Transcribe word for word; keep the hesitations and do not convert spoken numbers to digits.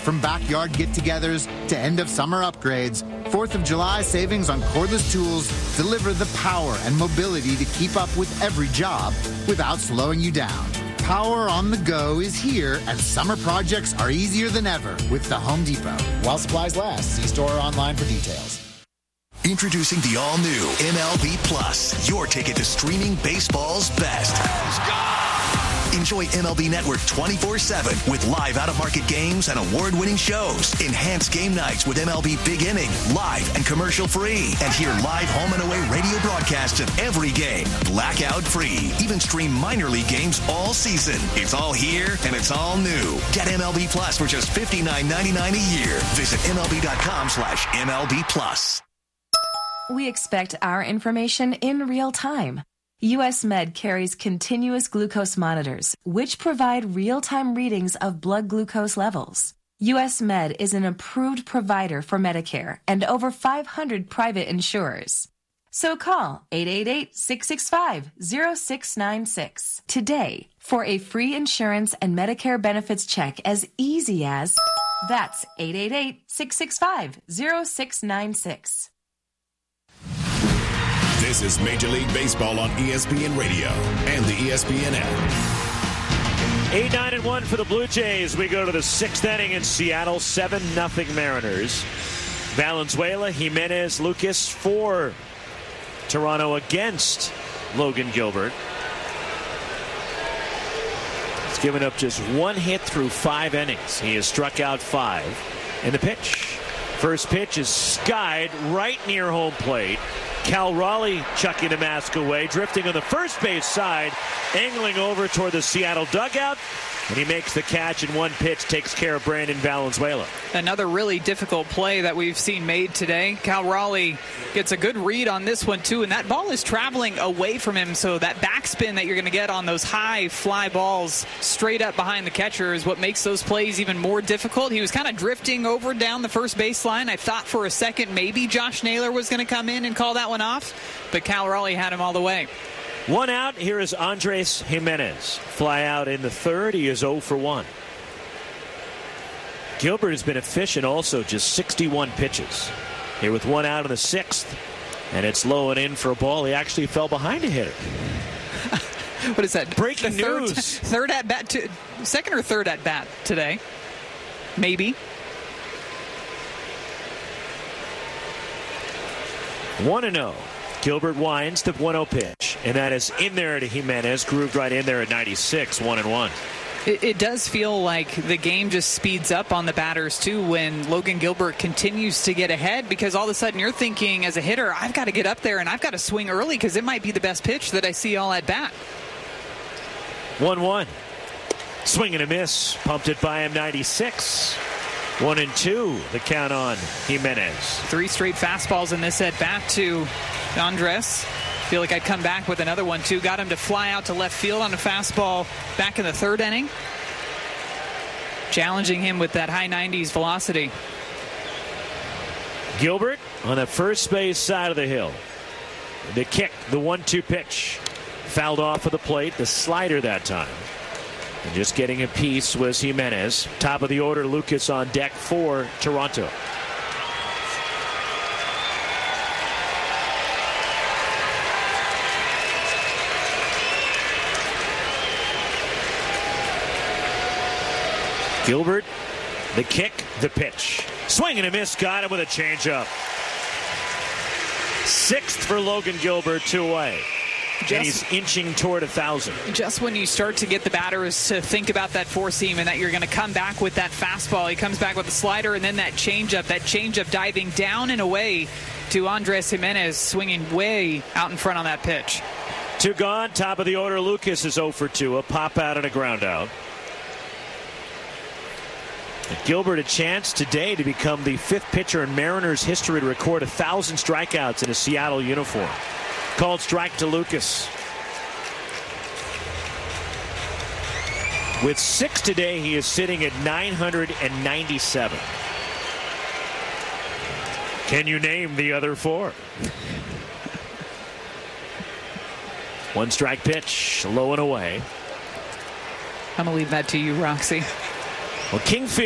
From backyard get-togethers to end-of-summer upgrades, fourth of July savings on cordless tools deliver the power and mobility to keep up with every job without slowing you down. Power on the go is here, and summer projects are easier than ever with the Home Depot. While supplies last, see store or online for details. Introducing the all-new M L B Plus, your ticket to streaming baseball's best. Enjoy M L B Network twenty-four seven with live out-of-market games and award-winning shows. Enhanced game nights with M L B Big Inning, live and commercial-free. And hear live home and away radio broadcasts of every game, blackout-free. Even stream minor league games all season. It's all here, and it's all new. Get M L B Plus for just fifty-nine ninety-nine a year. Visit MLB.com slash MLB Plus. We expect our information in real time. U S Med carries continuous glucose monitors, which provide real-time readings of blood glucose levels. U S Med is an approved provider for Medicare and over five hundred private insurers. So call eight eight eight, six six five, zero six nine six today for a free insurance and Medicare benefits check as easy as that's eight eight eight, six six five, zero six nine six. This is Major League Baseball on E S P N Radio and the E S P N app. eight nine and one for the Blue Jays. We go to the sixth inning in Seattle, seven nothing Mariners. Valenzuela, Jimenez, Lucas for Toronto against Logan Gilbert. He's given up just one hit through five innings. He has struck out five. And the pitch. First pitch is skied right near home plate. Cal Raleigh chucking the mask away, drifting on the first base side, angling over toward the Seattle dugout, and he makes the catch in one pitch, takes care of Brandon Valenzuela. Another really difficult play that we've seen made today. Cal Raleigh gets a good read on this one, too, and that ball is traveling away from him, so that backspin that you're going to get on those high fly balls straight up behind the catcher is what makes those plays even more difficult. He was kind of drifting over down the first baseline. I thought for a second maybe Josh Naylor was going to come in and call that one off, but Cal Raleigh had him all the way. One out. Here is Andres Jimenez. Fly out in the third. He is oh for one. Gilbert has been efficient also, just sixty-one pitches. Here with one out in the sixth. And it's low and in for a ball. He actually fell behind a hitter. What is that? Breaking the third, news. Third at bat, to, second or third at bat today? Maybe. one and oh. Gilbert winds the one oh pitch, and that is in there to Jimenez, grooved right in there at ninety-six, one and one. It, it does feel like the game just speeds up on the batters, too, when Logan Gilbert continues to get ahead, because all of a sudden you're thinking as a hitter, I've got to get up there and I've got to swing early because it might be the best pitch that I see all at bat. one one. Swing and a miss. Pumped it by him, ninety-six. One and two, the count on Jimenez. Three straight fastballs in this at bat to Andres. Feel like I'd come back with another one, too. Got him to fly out to left field on a fastball back in the third inning. Challenging him with that high nineties velocity. Gilbert on the first base side of the hill. The kick, the one two pitch. Fouled off of the plate, the slider that time. And just getting a piece was Jimenez. Top of the order, Lucas on deck for Toronto. Gilbert, the kick, the pitch. Swing and a miss, got him with a changeup. Sixth for Logan Gilbert, two away. Just, and he's inching toward a thousand. Just when you start to get the batters to think about that four seam and that you're going to come back with that fastball, he comes back with the slider and then that changeup, that changeup diving down and away to Andres Jimenez, swinging way out in front on that pitch. Two gone, top of the order. Lucas is oh for two, a pop out and a ground out. Gilbert a chance today to become the fifth pitcher in Mariners history to record a thousand strikeouts in a Seattle uniform. Called strike to Lucas. With six today, he is sitting at nine hundred ninety-seven. Can you name the other four? One strike pitch, low and away. I'm going to leave that to you, Roxy. Well, Kingfield